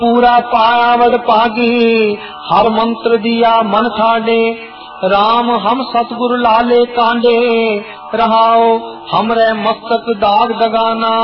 पूरा पावड़ पागी हर मंत्र दिया मन ठाडे राम हम सतगुरु लाले कांडे रहाओ हमरे मस्तक दाग दगाना